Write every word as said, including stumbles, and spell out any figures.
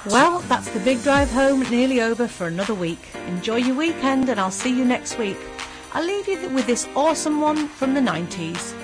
Well, that's the big drive home nearly over for another week. Enjoy your weekend and I'll see you next week. I'll leave you with this awesome one from the nineties.